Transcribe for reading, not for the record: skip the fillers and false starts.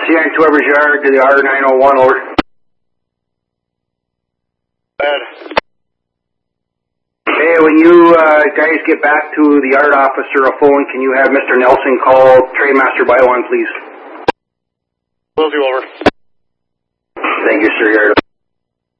CN2 Eversard to the R901, over. Bad. Hey, when you guys get back to the yard officer a phone, can you have Mr. Nelson call Trainmaster Byline, please? Will do, over. Thank you, sir. Yard.